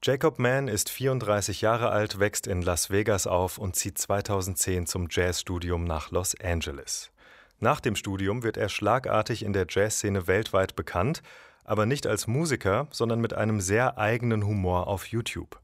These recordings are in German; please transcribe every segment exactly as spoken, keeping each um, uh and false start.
Jacob Mann ist vierunddreißig Jahre alt, wächst in Las Vegas auf und zieht zweitausendzehn zum Jazzstudium nach Los Angeles. Nach dem Studium wird er schlagartig in der Jazzszene weltweit bekannt, aber nicht als Musiker, sondern mit einem sehr eigenen Humor auf YouTube.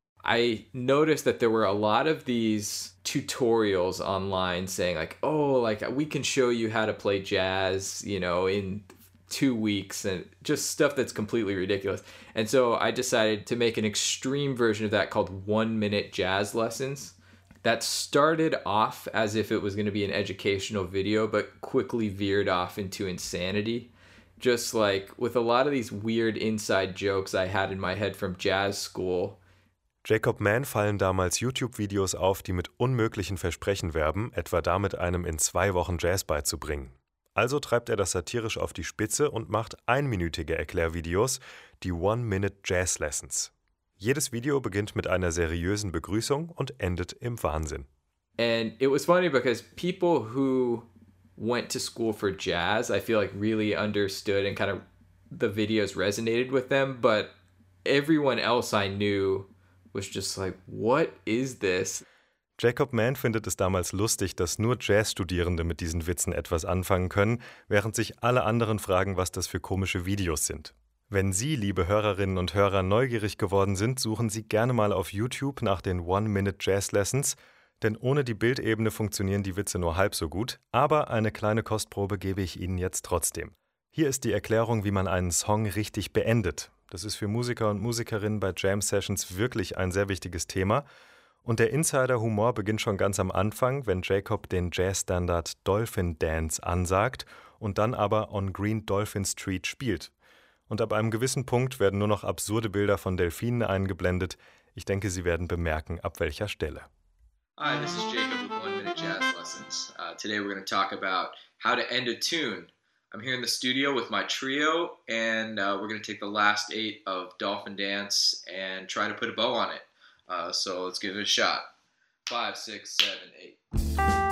I noticed that there were a lot of these tutorials online saying like, oh, like we can show you how to play jazz, you know, in two weeks and just stuff that's completely ridiculous. And so I decided to make an extreme version of that called one minute jazz lessons. That started off as if it was going to be an educational video, but quickly veered off into insanity. Just like with a lot of these weird inside jokes I had in my head from jazz school. Jacob Mann fallen damals YouTube-Videos auf, die mit unmöglichen Versprechen werben, etwa damit einem in zwei Wochen Jazz beizubringen. Also treibt er das satirisch auf die Spitze und macht einminütige Erklärvideos, die One-Minute-Jazz-Lessons. Jedes Video beginnt mit einer seriösen Begrüßung und endet im Wahnsinn. And it was funny because people who went to school for jazz, I feel like really understood and kind of the videos resonated with them, but everyone else I knew was just like, what is this? Jacob Mann findet es damals lustig, dass nur Jazzstudierende mit diesen Witzen etwas anfangen können, während sich alle anderen fragen, was das für komische Videos sind. Wenn Sie, liebe Hörerinnen und Hörer, neugierig geworden sind, suchen Sie gerne mal auf YouTube nach den One-Minute-Jazz-Lessons, denn ohne die Bildebene funktionieren die Witze nur halb so gut, aber eine kleine Kostprobe gebe ich Ihnen jetzt trotzdem. Hier ist die Erklärung, wie man einen Song richtig beendet. Das ist für Musiker und Musikerinnen bei Jam-Sessions wirklich ein sehr wichtiges Thema. Und der Insider-Humor beginnt schon ganz am Anfang, wenn Jacob den Jazzstandard Dolphin Dance ansagt und dann aber On Green Dolphin Street spielt. Und ab einem gewissen Punkt werden nur noch absurde Bilder von Delfinen eingeblendet. Ich denke, Sie werden bemerken, ab welcher Stelle. Hi, this is Jacob with One Minute Jazz Lessons. Uh, today we're going to talk about how to end a tune. I'm here in the studio with my trio, and uh, we're going to take the last eight of Dolphin Dance and try to put a bow on it. Uh, so let's give it a shot. Five, six, seven, eight.